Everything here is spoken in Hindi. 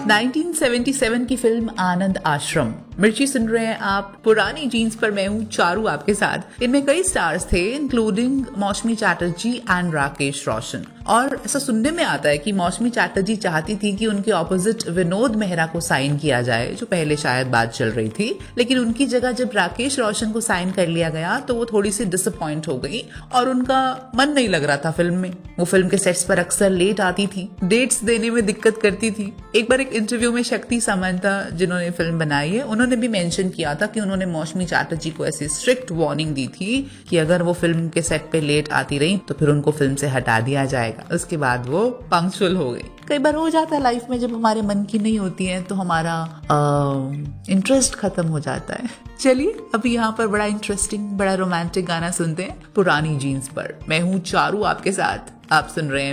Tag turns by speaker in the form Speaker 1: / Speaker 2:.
Speaker 1: 1977 की फिल्म आनंद आश्रम। मिर्ची सुन रहे हैं आप पुरानी जीन्स पर, मैं हूँ चारू आपके साथ। इनमें कई स्टार्स थे इंक्लूडिंग मौसमी चैटर्जी एंड राकेश रोशन। और ऐसा सुनने में आता है कि मौसमी चैटर्जी चाहती थी कि उनके ऑपोजिट विनोद मेहरा को साइन किया जाए, जो पहले शायद बात चल रही थी, लेकिन उनकी जगह जब राकेश रोशन को साइन कर लिया गया तो वो थोड़ी सी डिसअपॉइंट हो गई और उनका मन नहीं लग रहा था फिल्म में। वो फिल्म के सेट्स पर अक्सर लेट आती थी, डेट्स देने में दिक्कत करती थी। एक बार एक इंटरव्यू में शक्ति सामंता, जिन्होंने फिल्म बनाई है, उन्होंने भी मेंशन किया था कि उन्होंने मौसमी चैटर्जी को ऐसी स्ट्रिक्ट वार्निंग दी थी कि अगर वो फिल्म के सेट पे लेट आती रही तो फिर उनको फिल्म से हटा दिया जाएगा। उसके बाद वो पंक्चुअल हो गई। कई बार हो जाता है लाइफ में, जब हमारे मन की नहीं होती है तो हमारा इंटरेस्ट खत्म हो जाता है। चलिए अभी यहाँ पर बड़ा इंटरेस्टिंग, बड़ा रोमांटिक गाना सुनते हैं पुरानी जीन्स पर। मैं हूँ चारू आपके साथ, आप सुन रहे हैं